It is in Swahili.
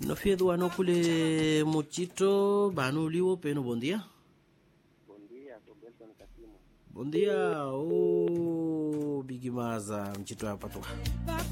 No fiedo ano kule Mochito, banu liwo peno bom dia. Bom dia, sou Belton Casimo. Bom dia, oh Big Maza, Mchito hapa tu.